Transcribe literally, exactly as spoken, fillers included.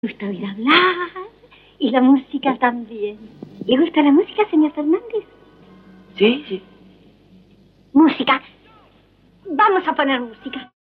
Me gusta oír hablar y la música también. ¿Le gusta la música, señor Fernández? Sí, sí. Música. Vamos a poner música.